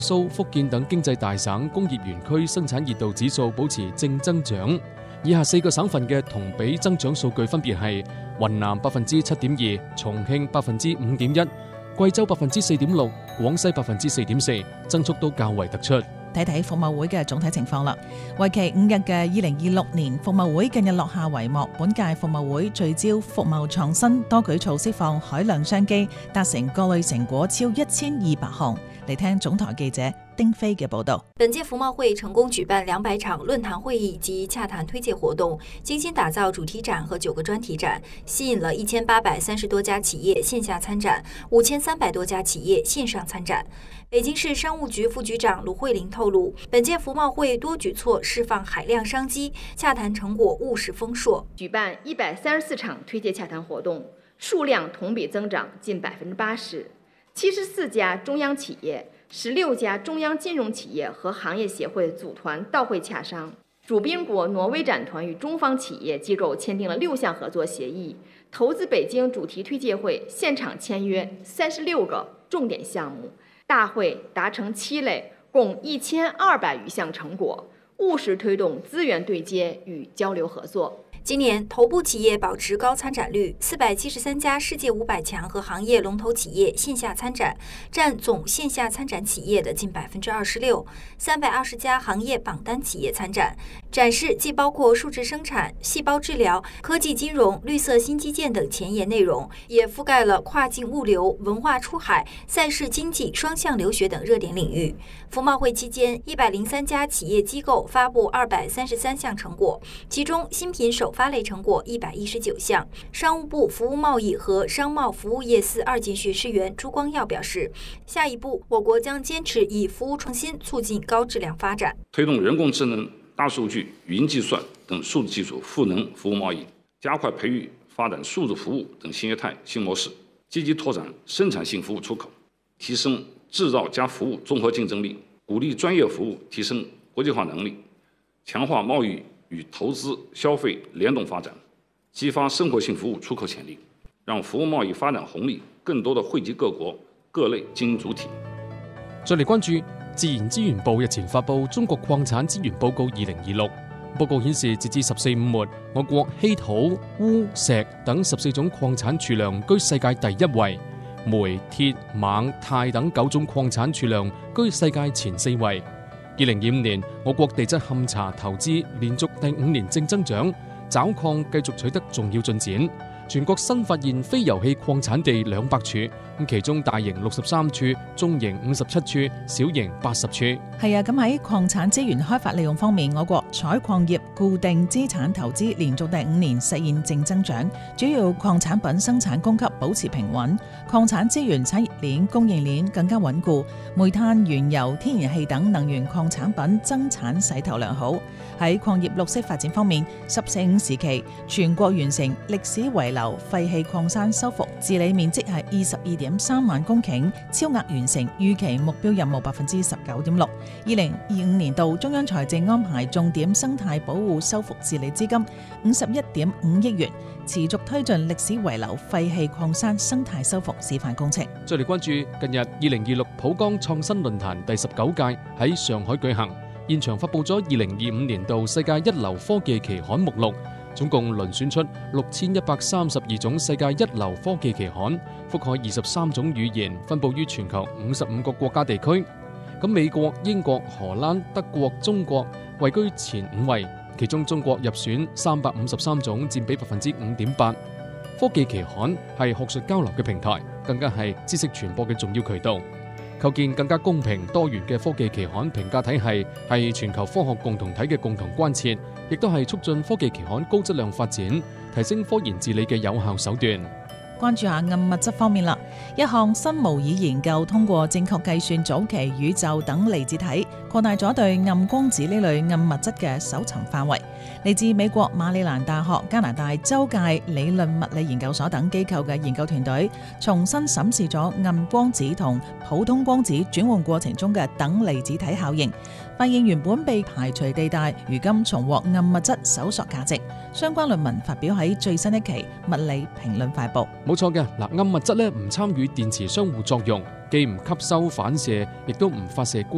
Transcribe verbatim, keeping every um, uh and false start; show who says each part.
Speaker 1: 蘇、福建等經濟大省工業園區生產熱度指數保持正增長。以下四個省份嘅同比增長數據分別係雲南百分之七點二，重慶百分之五點一，貴州百分之四點六，廣西百分之四點四，增速都較為突出。
Speaker 2: 睇睇服務會嘅總體情況啦。為期五日嘅二零二六年服務會近日落下帷幕，本屆服務會聚焦服務創新，多舉措釋放海量商機，達成各類成果超一千二百項。嚟聽總台記者丁飛嘅報道。
Speaker 3: 本屆服貿會成功舉辦兩百場論壇會議及洽談推介活動，精心打造主題展和九個專題展，吸引了一千八百三十多家企業線下參展，五千三百多家企業線上參展。北京市商務局副局長盧慧玲透露，本屆服貿會多舉措釋放海量商機，洽談成果務實豐碩。
Speaker 4: 舉辦一百三十四場推介洽談活動，數量同比增長近百分之八十。七十四家中央企業、十六家中央金融企業和行業協會組團到會洽商。主賓國挪威展團與中方企業機構簽訂了六項合作協議，投資北京主題推介會現場簽約三十六個重點項目，大會達成七類，共一千二百餘項成果，務實推動資源對接與交流合作。
Speaker 3: 今年頭部企業保持高參展率，四百七十三家世界五百強和行業龍頭企業線下參展，佔總線下參展企業的近百分之二十六。三百二十家行業榜單企業參展，展示既包括數字生產、細胞治療、科技金融、綠色新基建等前沿內容，也覆蓋了跨境物流、文化出海、賽事經濟、雙向留學等熱點領域。服貿會期間，一百零三家企業機構發布二百三十三項成果，其中新品首發類成果一百一十九項。商務部服務貿易和商貿服務業司二級學士員朱光耀表示，下一步我國將堅持以服務創新促進高質量發展，
Speaker 5: 推動人工智能、大數據、雲計算等數字技術賦能服務貿易，加快培育發展數字服務等新業態新模式，積極拓展生產性服務出口，提升製造加服務綜合競爭力，鼓勵專業服務提升國際化能力，強化貿易與投資消費聯動發展，激發生活性服務出口潛力，讓服務貿易發展紅利更多地惠及各國各類經濟主體。
Speaker 1: 再嚟關注自然資源部日前發布《中國礦產資源報告二零二六》，報告顯示，截至十四五末，我國稀土、鎢、石等十四種礦產儲量居世界第一位，煤、鐵、錳、鈦等九種礦產儲量居世界前四位。二零二五年，我國地質勘查投資連續第五年正增長，找礦繼續取得重要進展。全國新發現非油氣礦產地兩百處，咁其中大型六十三處，中型五十七處，小型八十處。
Speaker 2: 係啊，咁喺礦產資源開發利用方面，我國採礦業固定資產投資連續第五年實現正增長，主要礦產品生產供給保持平穩，礦產資源產業鏈供應鏈更加穩固，煤炭、原油、天然氣等能源礦產品增產勢頭良好。喺礦業綠色發展方面，十四五時期全國完成歷史遺留廢棄礦山修復治理面積係二十二點三萬公頃，超額完成預期目標任務百分之十九點六。二零二五年度中央財政安排重點生態保護修復治理資金五十一點五億元，持續推進歷史遺留廢棄礦山生態修復示範工程。
Speaker 1: 再嚟關注近日二零二六浦江創新論壇第十九屆喺上海舉行，現場發布咗二零二五年度世界一流科技期刊目錄，總共遴選出六千一百三十二種世界一流科技期刊，覆蓋二十三種語言，分布於全球五十五個國家地區。咁美國、英國、荷蘭、德國、中國位居前五位，其中中國入選三百五十三種，佔比百分之五點八。科技期刊係學術交流嘅平台，更加係知識傳播嘅重要渠道。構建更加公平多元嘅科技期刊評價體系，係全球科學共同體嘅共同關切，亦都係促進科技期刊高質量發展、提升科研治理嘅有效手段。
Speaker 2: 關注下暗物質方面啦，一項新模擬研究通過正確計算早期宇宙等離子體，擴大咗對暗光子呢類暗物質嘅搜尋範圍。嚟自美國馬里蘭大學、加拿大州界理論物理研究所等機構嘅研究團隊，重新審視咗暗光子同普通光子轉換過程中嘅等離子體效應，發現原本被排除地帶，如今重獲暗物質搜索價值。相關論文發表喺最新一期《物理評論快報》。
Speaker 1: 冇錯嘅，嗱，暗物質咧唔參與電磁相互作用，既唔吸收反射，亦都唔發射光。